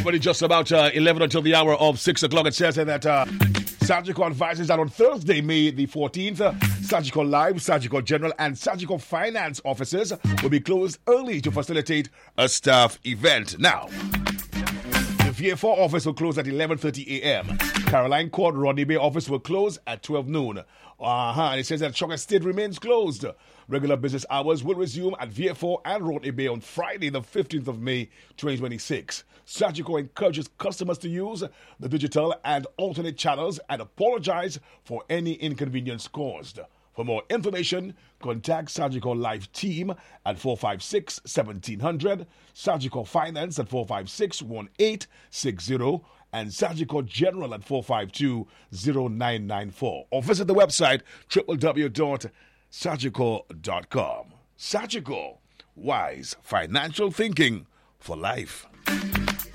But it's just about 11 until the hour of 6 o'clock. It says that Sagicor advises that on Thursday, May the 14th, Sagicor Live, Sagicor General, and Sagicor Finance offices will be closed early to facilitate a staff event. Now, the VA4 office will close at 11:30 a.m. Caroline Court, Rodney Bay office will close at 12 noon. And it says that Chocolate State remains closed. Regular business hours will resume at VA4 and Rodney Bay on Friday, the 15th of May, 2026. Sagicor encourages customers to use the digital and alternate channels and apologize for any inconvenience caused. For more information, contact Sagicor Live team at 456-1700, Sagicor Finance at 456-1860, and Sagicor General at 452-0994. Or visit the website www.sagicor.com. Sagicor, wise financial thinking for life.